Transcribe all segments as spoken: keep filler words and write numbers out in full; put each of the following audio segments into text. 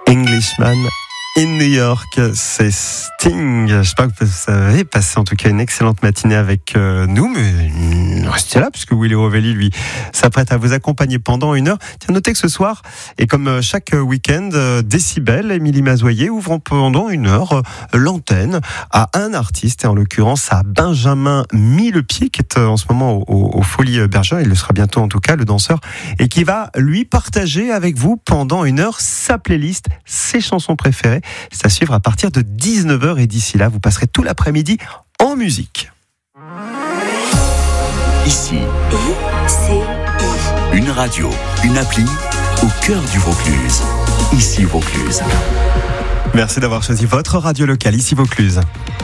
Englishman in New York, c'est Sting. J'espère que vous avez passé en tout cas une excellente matinée avec euh, nous, mais restez là puisque Willy Rovelli, lui, s'apprête à vous accompagner pendant une heure. Tiens, notez que ce soir, et comme chaque week-end, euh, Décibel, Émilie Mazoyer ouvrant pendant une heure euh, l'antenne à un artiste, et en l'occurrence à Benjamin Millepied, qui est euh, en ce moment au, au, au Folies Bergère, il le sera bientôt en tout cas, le danseur, et qui va lui partager avec vous pendant une heure sa playlist, ses chansons préférées. C'est à suivre à partir de dix-neuf heures et d'ici là, vous passerez tout l'après-midi en musique. Ici, I C I. une radio, une appli au cœur du Vaucluse. Ici Vaucluse. Merci d'avoir choisi votre radio locale, ici Vaucluse.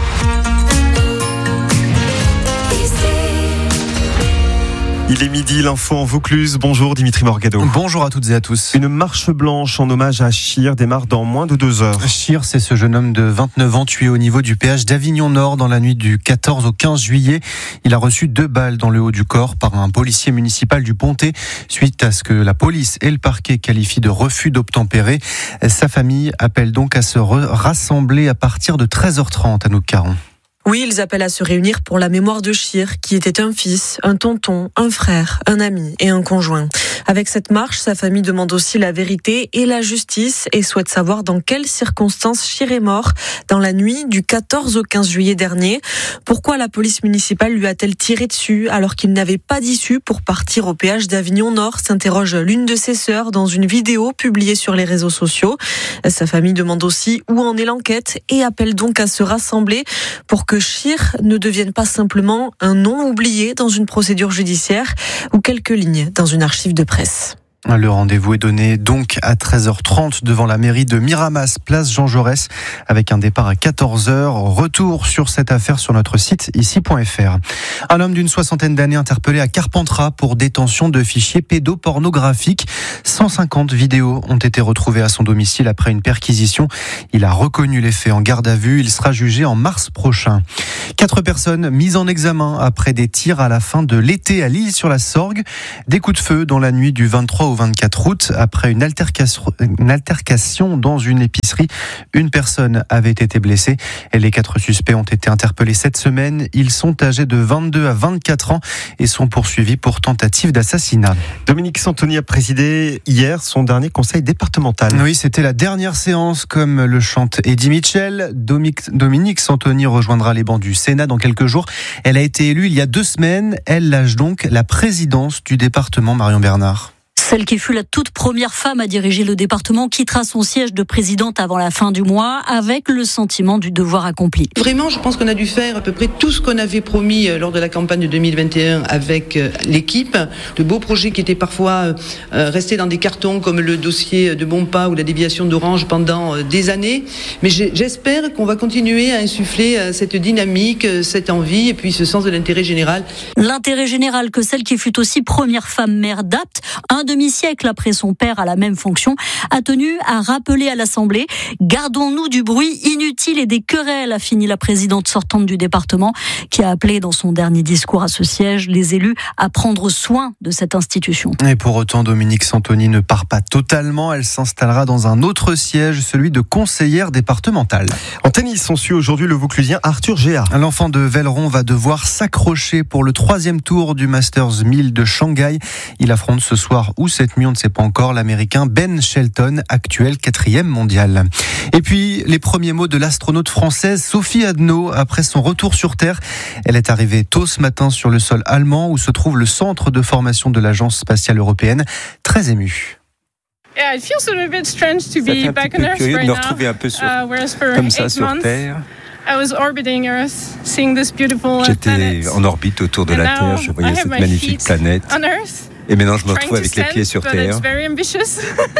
Il est midi, l'info en Vaucluse. Bonjour Dimitri Morgado. Bonjour à toutes et à tous. Une marche blanche en hommage à Chir démarre dans moins de deux heures. Chir, c'est ce jeune homme de vingt-neuf ans tué au niveau du péage d'Avignon Nord dans la nuit du quatorze au quinze juillet. Il a reçu deux balles dans le haut du corps par un policier municipal du Pontet suite à ce que la police et le parquet qualifient de refus d'obtempérer. Sa famille appelle donc à se rassembler à partir de treize heures trente à Noug-Caron. Oui, ils appellent à se réunir pour la mémoire de Chir, qui était un fils, un tonton, un frère, un ami et un conjoint. Avec cette marche, sa famille demande aussi la vérité et la justice et souhaite savoir dans quelles circonstances Chir est mort dans la nuit du quatorze au quinze juillet dernier. Pourquoi la police municipale lui a-t-elle tiré dessus alors qu'il n'avait pas d'issue pour partir au péage d'Avignon Nord, s'interroge l'une de ses sœurs dans une vidéo publiée sur les réseaux sociaux. Sa famille demande aussi où en est l'enquête et appelle donc à se rassembler pour que que Chir ne devienne pas simplement un nom oublié dans une procédure judiciaire ou quelques lignes dans une archive de presse. Le rendez-vous est donné donc à treize heures trente devant la mairie de Miramas, place Jean Jaurès, avec un départ à quatorze heures. Retour sur cette affaire sur notre site ici point f r. Un homme d'une soixantaine d'années interpellé à Carpentras pour détention de fichiers pédopornographiques. cent cinquante vidéos ont été retrouvées à son domicile après une perquisition. Il a reconnu les faits en garde à vue. Il sera jugé en mars prochain. Quatre personnes mises en examen après des tirs à la fin de l'été à l'Isle-sur-la-Sorgue. Des coups de feu dans la nuit du vingt-trois au vingt-quatre août, après une altercation, une altercation dans une épicerie. Une personne avait été blessée et les quatre suspects ont été interpellés cette semaine. Ils sont âgés de vingt-deux à vingt-quatre ans et sont poursuivis pour tentative d'assassinat. Dominique Santoni a présidé hier son dernier conseil départemental. Oui, c'était la dernière séance, comme le chante Eddie Mitchell. Dominique, Dominique Santoni rejoindra les bancs du Sénat dans quelques jours. Elle a été élue il y a deux semaines. Elle lâche donc la présidence du département, Marion Bernard. Celle qui fut la toute première femme à diriger le département quittera son siège de présidente avant la fin du mois avec le sentiment du devoir accompli. Vraiment, je pense qu'on a dû faire à peu près tout ce qu'on avait promis lors de la campagne de deux mille vingt et un avec l'équipe. De beaux projets qui étaient parfois restés dans des cartons comme le dossier de Bonpas ou la déviation d'Orange pendant des années. Mais j'espère qu'on va continuer à insuffler cette dynamique, cette envie et puis ce sens de l'intérêt général. L'intérêt général que celle qui fut aussi première femme maire d'Apt, un demi-siècle après son père à la même fonction, a tenu à rappeler à l'Assemblée « Gardons-nous du bruit inutile et des querelles », a fini la présidente sortante du département, qui a appelé dans son dernier discours à ce siège les élus à prendre soin de cette institution. Et pour autant, Dominique Santoni ne part pas totalement. Elle s'installera dans un autre siège, celui de conseillère départementale. En tennis, on suit aujourd'hui le Vauclusien Arthur Géard. L'enfant de Velleron va devoir s'accrocher pour le troisième tour du Masters mille de Shanghai. Il affronte ce soir ou cette nuit, on ne sait pas encore, l'Américain Ben Shelton, actuel quatrième mondial. Et puis, les premiers mots de l'astronaute française Sophie Adno après son retour sur Terre. Elle est arrivée tôt ce matin sur le sol allemand où se trouve le centre de formation de l'Agence spatiale européenne. Très émue. Yeah, it feels a little bit strange to be back on Earth curieux right de me now. retrouver un peu sur, uh, whereas for comme ça eight sur months, Terre. I was orbiting Earth, seeing this beautiful J'étais planet. en orbite autour de And la now Terre, je voyais I have cette my magnifique feet planète. on Earth. Et maintenant, je me Trying retrouve to avec les stand, pieds sur but Terre. it's very ambitious.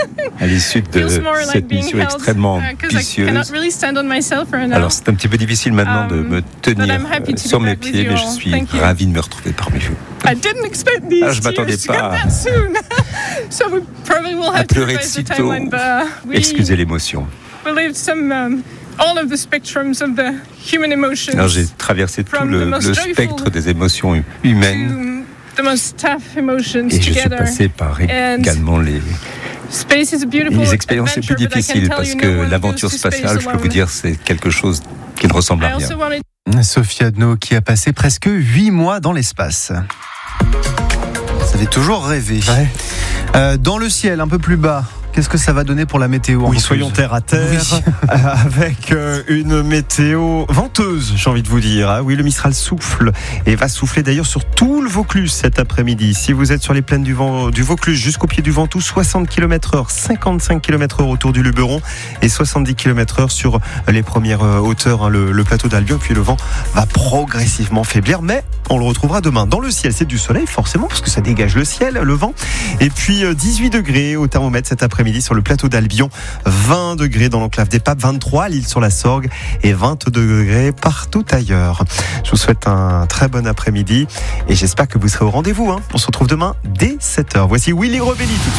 À l'issue de Feels more like cette being mission held, extrêmement uh, 'cause I ambitieuse. cannot really stand on myself right now. Alors, c'est un petit peu difficile maintenant de Um, me tenir but I'm happy euh, to sur be mes back with pieds, you mais je all. suis Thank you. ravi de me retrouver parmi vous. I didn't expect these Ah, je m'attendais tears to get pas that soon. So we probably will à have to pleurer de revise the sitôt. timeline, but uh, we Excusez l'émotion. we lived some um, all of the spectrums of the human emotions. Alors, j'ai traversé tout From le, the most le joyful spectre des émotions humaines to the most tough emotions et je suis together. passé par And également les Space is a beautiful Les expériences c'est plus adventure, but I can difficile tell parce you que no one l'aventure goes to space spatiale, je peux vous alone. dire, c'est quelque chose qui ne ressemble I à rien. also wanted Sophie Adno qui a passé presque huit mois dans l'espace. Ça fait toujours rêver. Ouais. Euh, dans le ciel, un peu plus bas, qu'est-ce que ça va donner pour la météo en Oui, Vaucluse ? soyons terre à terre, Oui. euh, avec euh, une météo venteuse, j'ai envie de vous dire. Hein. Oui, le Mistral souffle et va souffler d'ailleurs sur tout le Vaucluse cet après-midi. Si vous êtes sur les plaines du, vent, du Vaucluse jusqu'au pied du Ventoux, soixante kilomètres heure, cinquante-cinq kilomètres heure autour du Luberon et soixante-dix kilomètres heure sur les premières euh, hauteurs, hein, le, le plateau d'Albion. Puis le vent va progressivement faiblir, mais on le retrouvera demain. Dans le ciel, c'est du soleil forcément, parce que ça dégage le ciel, le vent. Et puis euh, dix-huit degrés au thermomètre cet après-midi sur le plateau d'Albion, vingt degrés dans l'enclave des Papes, vingt-trois à L'Isle-sur-la-Sorgue et vingt-deux degrés partout ailleurs. Je vous souhaite un très bon après-midi et j'espère que vous serez au rendez-vous. Hein. On se retrouve demain dès sept heures. Voici Willy Rovelli tout de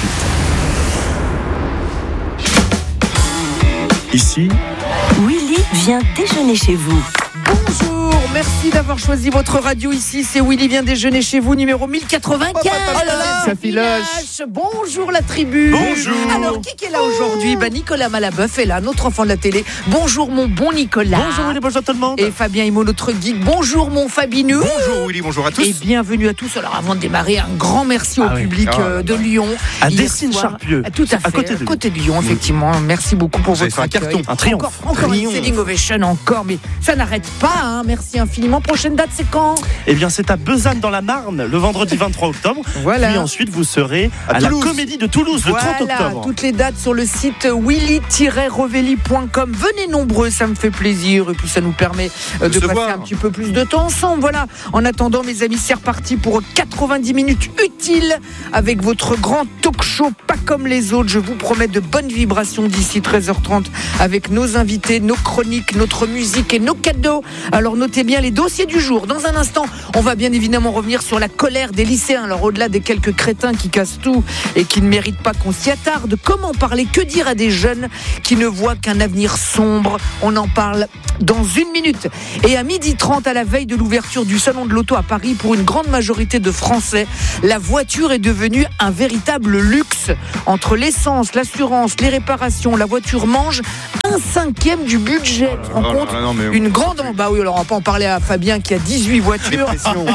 suite. Ici, Willy vient déjeuner chez vous. Bonjour, merci d'avoir choisi votre radio ici. C'est Willy vient déjeuner chez vous, numéro mille quatre-vingt-quinze. Oh là là, ça filoche. Bonjour la tribu. Bonjour. Alors, qui est là aujourd'hui ? Bah, Nicolas Malabeuf est là, notre enfant de la télé. Bonjour mon bon Nicolas. Bonjour Willy, bonjour tout le monde. Et Fabien Imo, notre geek. Bonjour mon Fabineux. Bonjour Willy, bonjour à tous. Et bienvenue à tous. Alors avant de démarrer, un grand merci au Ah oui. public Oh là euh, là. de Lyon. À Hier Dessines-Charpieu. soir. Tout à fait. À côté de à côté de Lyon, effectivement. Merci beaucoup pour Vous avez votre fait un accueil. carton, un triomphe. Encore, encore une Triomphe. standing ovation, encore. Mais ça n'arrête pas. Hein. Merci infiniment. Prochaine date, c'est quand ? Eh bien, c'est à Besançon dans la Marne, le vendredi vingt-trois octobre. Voilà. Puis ensuite, vous serez à, À la Toulouse. Comédie de Toulouse, le trente Voilà, octobre. toutes les dates sur le site willy tiret rovelli point com. Venez nombreux, ça me fait plaisir et puis ça nous permet euh, de se passer voir. un petit peu plus de temps ensemble. Voilà. En attendant, mes amis, c'est reparti pour quatre-vingt-dix minutes utiles avec votre grand talk show pas comme les autres. Je vous promets de bonnes vibrations d'ici treize heures trente avec nos invités, nos chroniques, notre musique et nos cadeaux. Alors notez bien les dossiers du jour. Dans un instant, on va bien évidemment revenir sur la colère des lycéens. Alors au-delà des quelques crétins qui cassent tout et qui ne méritent pas qu'on s'y attarde, comment parler, que dire à des jeunes qui ne voient qu'un avenir sombre ? On en parle dans une minute. Et à midi trente, à la veille de l'ouverture du Salon de l'Auto à Paris, pour une grande majorité de Français, la voiture est devenue un véritable luxe. Entre l'essence, l'assurance, les réparations, la voiture mange un cinquième du budget. Tu te rends compte ? Une grande... en- Bah oui, alors on va pas en parler à Fabien qui a dix-huit voitures.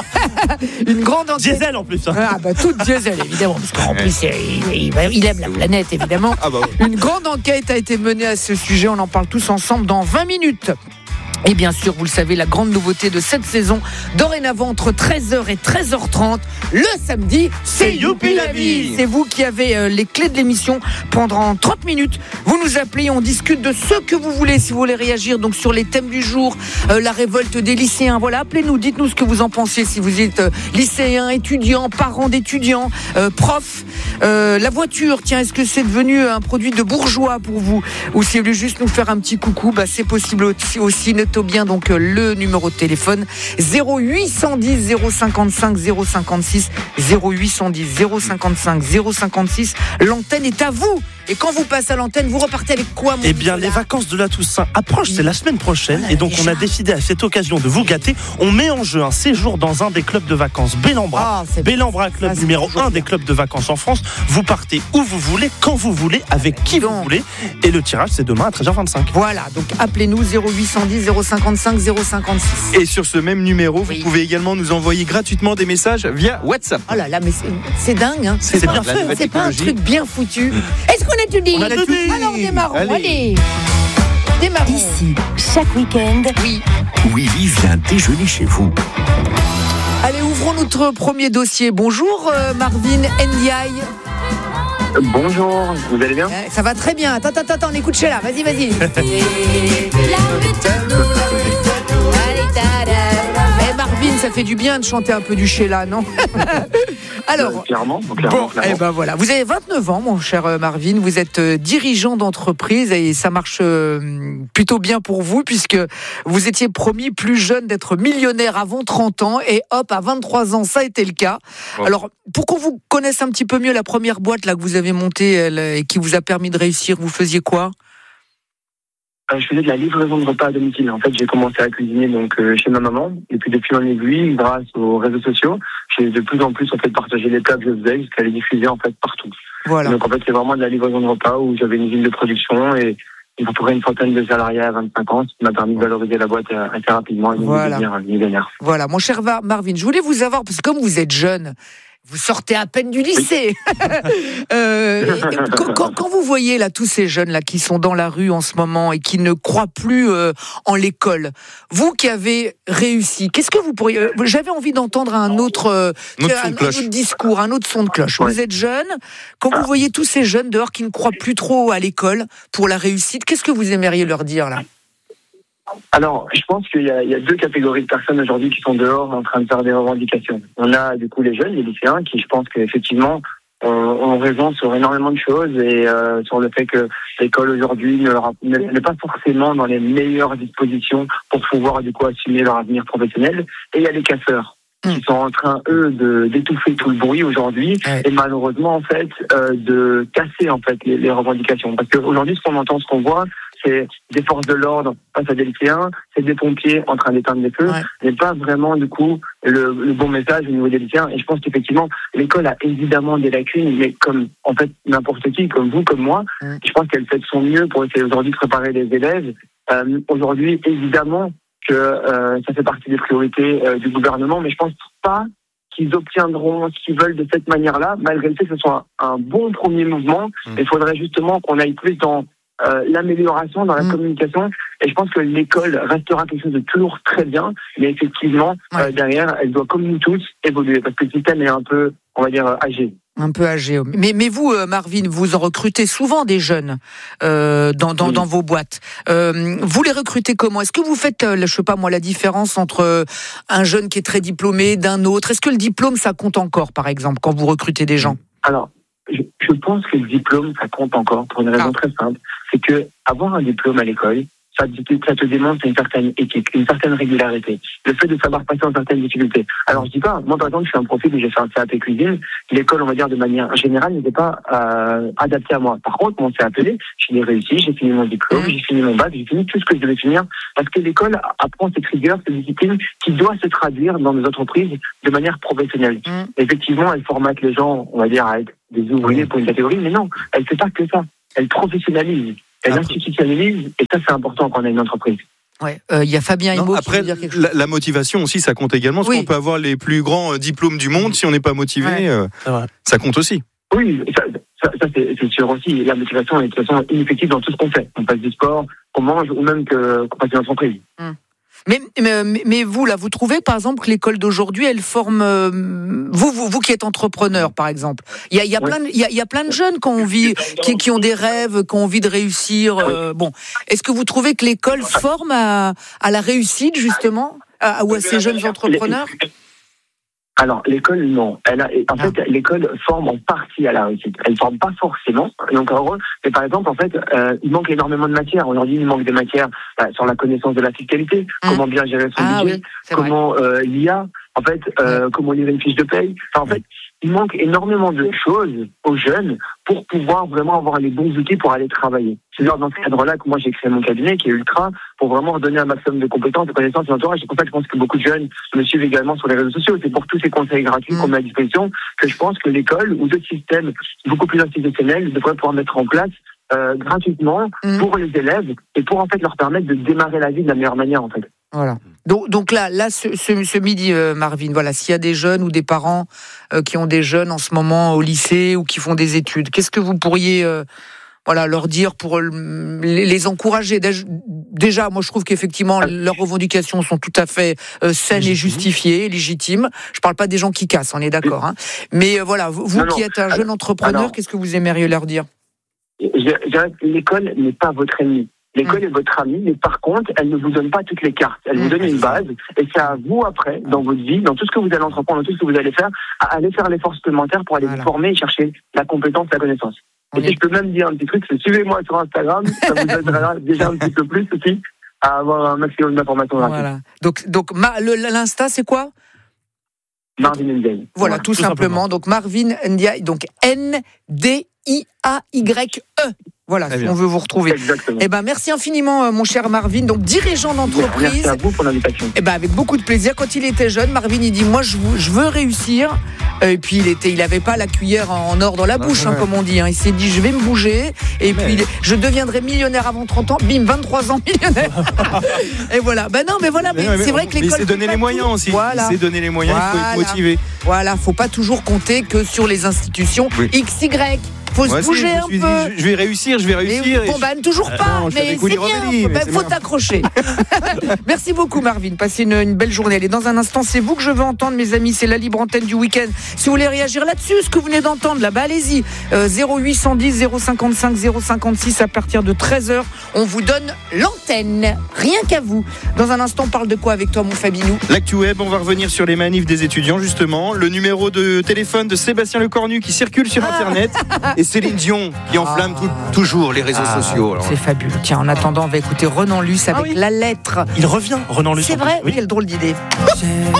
Une grande enquête. Diesel en plus. hein. Ah bah tout diesel évidemment, parce qu'en plus il, il- il aime la planète évidemment. Une grande enquête a été menée à ce sujet, on en parle tous ensemble dans vingt minutes. Et bien sûr, vous le savez, la grande nouveauté de cette saison, dorénavant entre treize heures et treize heures trente, le samedi, c'est Youpi la vie. C'est vous qui avez euh, les clés de l'émission pendant trente minutes. Vous nous appelez, on discute de ce que vous voulez, si vous voulez réagir donc sur les thèmes du jour, euh, la révolte des lycéens. Voilà, appelez-nous, dites-nous ce que vous en pensez, si vous êtes euh, lycéen, étudiant, parent d'étudiants, euh, prof. Euh, la voiture, tiens, est-ce que c'est devenu un produit de bourgeois pour vous ? Ou si vous voulez juste nous faire un petit coucou, bah, c'est possible aussi, aussi. Notez bien donc euh, le numéro de téléphone zéro huit cent dix zéro cinquante-cinq zéro cinquante-six zéro huit cent dix zéro cinquante-cinq zéro cinquante-six. L'antenne est à vous. Et quand vous passez à l'antenne, vous repartez avec quoi, mon Eh bien, Nicolas ? les vacances de la Toussaint approchent, c'est la semaine prochaine. Et donc, on a décidé à cette occasion de vous gâter. On met en jeu un séjour dans un des clubs de vacances Bellambra. Ah, c'est Bellambra, club Ah, c'est numéro toujours un bien. des clubs de vacances en France. Vous partez où vous voulez, quand vous voulez, avec qui vous Donc. voulez. Et le tirage, c'est demain à treize heures vingt-cinq. Voilà, donc appelez-nous zéro huit cent dix zéro cinquante-cinq zéro cinquante-six. Et sur ce même numéro, Oui. vous pouvez également nous envoyer gratuitement des messages via WhatsApp. Oh là là, mais c'est, c'est dingue, hein. C'est pas- bien fait. La nouvelle C'est pas un technologie. truc bien foutu. Est-ce qu'on a tout dit ? On a tout dit. Alors démarrons, allez. Allez. Démarrons. Ici, chaque week-end, Oui. Willy vient déjeuner chez vous. Allez, ouvrons notre premier dossier. Bonjour euh, Marvin Ndiaye. Bonjour, vous allez bien? Euh, Ça va très bien. Attends, attends, attends, on écoute Sheila. Vas-y, vas-y. Eh Marvin, ça fait du bien de chanter un peu du Sheila, non? Alors, Clairement, clairement, bon, clairement. eh ben voilà. Vous avez vingt-neuf ans, mon cher euh, Marvin. Vous êtes euh, dirigeant d'entreprise et ça marche euh, plutôt bien pour vous puisque vous étiez promis plus jeune d'être millionnaire avant trente ans et hop, à vingt-trois ans, ça a été le cas. Bon. Alors, pour qu'on vous connaisse un petit peu mieux, la première boîte là que vous avez montée elle, et qui vous a permis de réussir, vous faisiez quoi? euh, je faisais de la livraison de repas à domicile. En fait, j'ai commencé à cuisiner donc euh, chez ma maman. Et puis depuis en aiguille, grâce aux réseaux sociaux, j'ai de plus en plus en fait partagé les plats que je faisais jusqu'à les diffuser en fait partout. Voilà. Donc en fait, c'est vraiment de la livraison de repas où j'avais une usine de production et il y a à peu près une centaine de salariés à vingt-cinq ans, ce qui m'a permis de valoriser la boîte assez rapidement et de Voilà. devenir millionnaire. Voilà, mon cher Marvin, je voulais vous avoir, parce que comme vous êtes jeune, vous sortez à peine du lycée. euh, quand, quand, quand vous voyez là tous ces jeunes là qui sont dans la rue en ce moment et qui ne croient plus euh, en l'école, vous qui avez réussi, qu'est-ce que vous pourriez euh, J'avais envie d'entendre un autre, euh, un autre, un, un autre discours, un autre son de cloche. Ouais. Vous êtes jeune, quand vous voyez tous ces jeunes dehors qui ne croient plus trop à l'école pour la réussite, qu'est-ce que vous aimeriez leur dire là? Alors, je pense qu'il y a, il y a deux catégories de personnes aujourd'hui qui sont dehors en train de faire des revendications. On a du coup les jeunes, les lycéens, qui je pense qu'effectivement ont, ont raison sur énormément de choses et euh, sur le fait que l'école aujourd'hui ne leur a, n'est pas forcément dans les meilleures dispositions pour pouvoir du coup assumer leur avenir professionnel. Et il y a les casseurs qui sont en train, eux, de, d'étouffer tout le bruit aujourd'hui ouais. et malheureusement, en fait, euh, de casser en fait les, les revendications. Parce qu'aujourd'hui, ce qu'on entend, ce qu'on voit, c'est des forces de l'ordre face à des lycéens, c'est des pompiers en train d'éteindre les feux, ouais. mais pas vraiment, du coup, le, le bon message au niveau des lycéens. Et je pense qu'effectivement, l'école a évidemment des lacunes, mais comme, en fait, n'importe qui, comme vous, comme moi, ouais. je pense qu'elle fait de son mieux pour essayer aujourd'hui de préparer les élèves. Euh, aujourd'hui, évidemment, que euh, ça fait partie des priorités euh, du gouvernement, mais je pense pas qu'ils obtiendront ce qu'ils veulent de cette manière-là, malgré le fait que ce soit un, un bon premier mouvement. Mmh. Il faudrait justement qu'on aille plus dans euh, l'amélioration, dans la mmh. communication, et je pense que l'école restera quelque chose de toujours très bien, mais effectivement, ouais. euh, derrière, elle doit, comme nous tous, évoluer, parce que le système est un peu, on va dire, âgé. Un peu âgé. Mais, mais vous, Marvin, vous en recrutez souvent des jeunes euh, dans, dans, oui. dans vos boîtes. Euh, vous les recrutez comment? Est-ce que vous faites, je sais pas moi, la différence entre un jeune qui est très diplômé d'un autre? Est-ce que le diplôme, ça compte encore, par exemple, quand vous recrutez des gens? Alors, je, je pense que le diplôme, ça compte encore pour une raison ah. très simple. C'est que avoir un diplôme à l'école, ça, ça te démontre une certaine éthique, une certaine régularité. Le fait de savoir passer en certaines difficultés. Alors, je dis pas, moi, par exemple, je suis un profil où j'ai fait un C A P cuisine. L'école, on va dire, de manière générale, n'était pas euh, adaptée à moi. Par contre, mon C A P, je l'ai réussi, j'ai fini mon diplôme, j'ai fini mon bac, j'ai fini tout ce que je devais finir. Parce que l'école apprend cette rigueur, cette discipline qui doit se traduire dans nos entreprises de manière professionnelle. Mmh. Effectivement, elle formate les gens, on va dire, à être des ouvriers pour une catégorie, mais non, elle fait pas que ça. Elle professionnalise. Elle institutionnalise, et ça c'est important quand on a une entreprise. Ouais, il euh, y a Fabien Immo qui après, veut dire quelque chose. La, la motivation aussi, ça compte également. Parce oui. qu'on peut avoir les plus grands euh, diplômes du monde, si on n'est pas motivé, ouais. euh, ça compte aussi. Oui, ça, ça, ça c'est, c'est sûr aussi. La motivation est de toute façon ineffective dans tout ce qu'on fait. On fasse du sport, qu'on mange, ou même que, qu'on fasse une entreprise. Hum. Mais, mais, mais vous, là, vous trouvez, par exemple, que l'école d'aujourd'hui, elle forme... Euh, vous, vous, vous qui êtes entrepreneur, par exemple, il y a, y, a oui. plein de, y, a, y a plein de jeunes qui ont envie, qui, qui ont des rêves, qui ont envie de réussir. Euh, bon, est-ce que vous trouvez que l'école forme à, à la réussite, justement, à, ou à ces jeunes entrepreneurs ? Alors, l'école, non. Elle a, en fait, ah. l'école forme en partie à la réussite. Elle ne forme pas forcément. Donc, en gros, mais par exemple, en fait, euh, il manque énormément de matières. Aujourd'hui, il manque des matières bah, sur la connaissance de la fiscalité, mmh. comment bien gérer son ah, budget, oui, comment euh, l'I A, en fait, euh, mmh. comment lire une fiche de paye. Enfin, en fait, il manque énormément de choses aux jeunes pour pouvoir vraiment avoir les bons outils pour aller travailler. C'est dans ce cadre-là que moi j'ai créé mon cabinet qui est Ultra pour vraiment donner un maximum de compétences, de connaissances et d'entourage. C'est pour ça que je pense que beaucoup de jeunes me suivent également sur les réseaux sociaux. C'est pour tous ces conseils gratuits mmh. qu'on met à disposition que je pense que l'école ou d'autres systèmes beaucoup plus institutionnels devraient pouvoir mettre en place euh, gratuitement mmh. pour les élèves et pour en fait leur permettre de démarrer la vie de la meilleure manière en fait. Voilà. Donc, donc là, là, ce, ce, ce midi, euh, Marvin, voilà, s'il y a des jeunes ou des parents euh, qui ont des jeunes en ce moment au lycée ou qui font des études, qu'est-ce que vous pourriez, euh, voilà, leur dire pour euh, les, les encourager ? Déjà, moi, je trouve qu'effectivement, leurs revendications sont tout à fait euh, saines Légitime. et justifiées, légitimes. Je parle pas des gens qui cassent, on est d'accord. Hein. Mais euh, voilà, vous, vous non, qui êtes un jeune entrepreneur, alors, qu'est-ce que vous aimeriez leur dire ? je, je dirais que l'école n'est pas votre ennemi. L'école est votre amie, mais par contre, elle ne vous donne pas toutes les cartes. Elle vous donne une base, et c'est à vous après, dans votre vie, dans tout ce que vous allez entreprendre, dans tout ce que vous allez faire, à aller faire l'effort supplémentaire pour aller voilà. vous former et chercher la compétence, la connaissance. Et si je peux même dire un petit truc, c'est suivez-moi sur Instagram, ça vous aidera déjà un petit peu plus aussi à avoir un maximum d'informations rapides. Voilà. Donc, donc le, l'Insta, c'est quoi ? Marvin Ndiaye. Voilà, tout, tout simplement. simplement. Donc Marvin Ndiaye, donc N D I A Y E. Voilà, si on veut vous retrouver. Exactement. Eh ben, merci infiniment, mon cher Marvin. Donc, dirigeant d'entreprise. Merci à vous pour l'invitation. Eh ben, avec beaucoup de plaisir. Quand il était jeune, Marvin, il dit, moi, je, je veux réussir. Et puis, il était, il avait pas la cuillère en or dans la bouche, hein, comme on dit. Hein. Il s'est dit, je vais me bouger. Et mais... puis, il, je deviendrai millionnaire avant trente ans. Bim, vingt-trois ans millionnaire. Et voilà. Ben non, mais voilà. Mais, mais, mais c'est vrai que l'école. Mais c'est donner les moyens aussi. Voilà. C'est donner les moyens. Voilà. Il faut être motivé. Voilà. Faut pas toujours compter que sur les institutions oui. X Y. Faut Moi se bouger un dit, peu. Je vais réussir, je vais réussir. Bon, bah, toujours pas, euh, mais c'est bien. Il bah, faut t'accrocher. Merci beaucoup, Marvin. Passez une, une belle journée. Allez, dans un instant, c'est vous que je veux entendre, mes amis. C'est la libre antenne du week-end. Si vous voulez réagir là-dessus, ce que vous venez d'entendre, là, bah, allez-y. Euh, zéro huit cent dix, zéro cinquante-cinq, zéro cinquante-six à partir de treize heures. On vous donne l'antenne. Rien qu'à vous. Dans un instant, on parle de quoi avec toi, mon Fabinou? L'actu web, on va revenir sur les manifs des étudiants, justement. Le numéro de téléphone de Sébastien Lecornu qui circule sur Internet. Et Céline Dion qui enflamme ah. tout, toujours les réseaux ah, sociaux. Alors. C'est fabuleux. Tiens, en attendant, on va écouter Renan Luce avec ah oui. La lettre. Il revient, Renan Luce. C'est vrai, oui, quelle drôle d'idée.